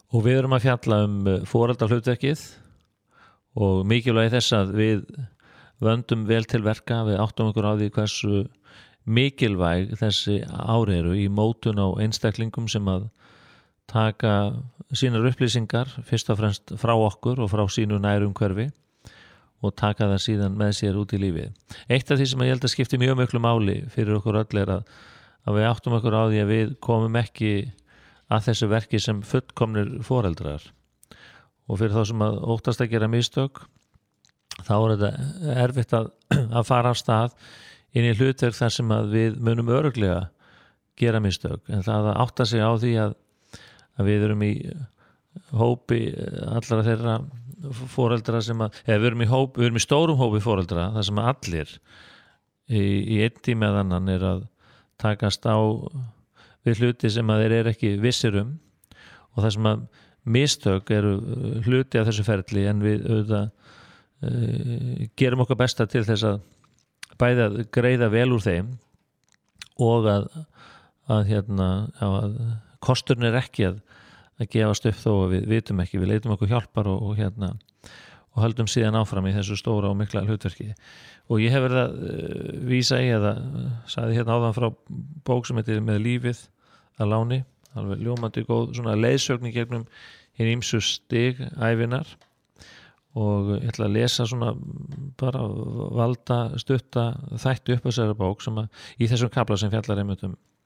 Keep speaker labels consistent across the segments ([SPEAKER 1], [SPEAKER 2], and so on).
[SPEAKER 1] Og við erum að fjalla foreldrahlutverkið og mikilvægi þess að við vöndum vel til verka, við áttum okkur á því hversu mikilvæg þessi ár eru í mótun á einstaklingum sem að taka sínar upplýsingar fyrst og fremst frá okkur og frá sínu nærumhverfi og taka það síðan með sér út í lífið. Eitt af því sem ég held að skipti mjög miklu máli fyrir okkur öll er að við áttum okkur á því að við komum ekki að þessu verki sem fullkomnir foreldrar og fyrir þá sem að óttast að gera mistök þá er þetta erfitt að fara af stað inn í hlutverk þar sem að við munum örugglega gera mistök en það að átta sig á því að við erum í hópi allra þeirra foreldra sem að við erum í stórum hópi foreldra þar sem að allir í einn tíma eða annan er að takast á við hluti sem að þeir eru ekki vissir og þar sem að mistök eru hluti af þessu ferli en við auðvitað gerum okkar besta til þess að bæði að greiða vel úr þeim og að kosturinn er ekki að gefast upp þó að við vitum ekki, við leitum okkur hjálpar og höldum síðan áfram í þessu stóra og mikla hlutverki og ég hef verið að vísa í eða sagði hérna áðan frá bók sem heitir Með lífið að láni, alveg ljómandi góð svona leiðsögn í gegnum hinn ýmsu stig ævinnar og ég ætla að lesa svona bara valda stutta þætti upp þessari bók sem að í þessum kafla sem fjallar einmitt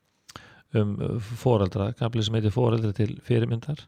[SPEAKER 1] foreldra, kafli sem heitir foreldra til fyrirmyndar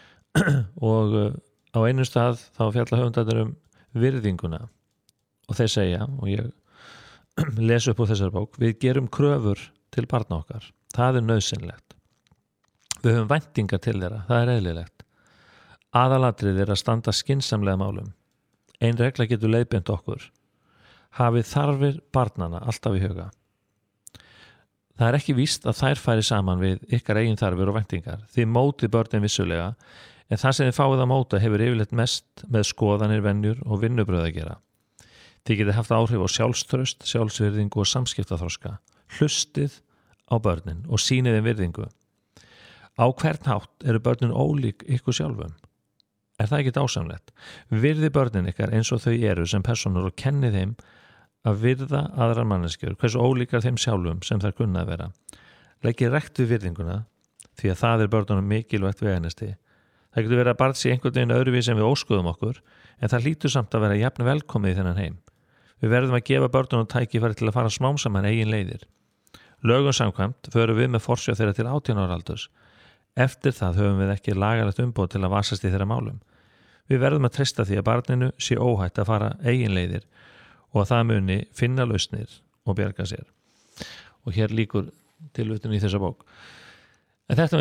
[SPEAKER 1] og á einum stað þá fjallar höfundarnir virðinguna og þeir segja og ég les upp úr þessari bók við gerum kröfur til barna okkar það er nauðsynlegt við höfum væntingar til þeirra, það er eðlilegt aðalatrið er að standa skynsamlega málum ein regla getur leiðbeint okkur hafið þarfir barnanna alltaf í huga það er ekki víst að þær færi saman við ykkar eigin þarfir og væntingar því mótið börnin vissulega en það sem þið fáið að móta hefur yfirleitt mest með skoðanir, venjur og vinnubröð að gera þið getið haft áhrif á sjálfstraust, sjálfsvirðingu og samskiptaþroska hlustið á börnin og sýnið þeim virðingu á hvern hátt eru börnin ólík ykkur sjálfum er það ekki dásamlegt virði börnin ykkar eins og þau eru sem persónur og kennið þeim að virða aðrar manneskjur hversu ólíkar þeim sjálfum sem þær kunna að vera leggið rækt við virðinguna því að það er börnunum mikilvægt veganesti það getur verið að barn sé einhvern veginn öðruvísi en við óskuðum okkur en það hlýtur samt að vera jafn velkomið í þennan heim við verðum að gefa börnunum tækifæri til að fara smám saman eigin leiðir lögum samkvæmt förum við með forsjá þeirra til 18 ára aldurs eftir það höfum við ekki lagalegt umboð til að vasast í þeirra málum við verðum að treysta því að barninu sé óhætt að fara eigin leiðir og að það muni finna lausnir og bjarga sér og hér líkur tilvitnun í þessa bók en þetta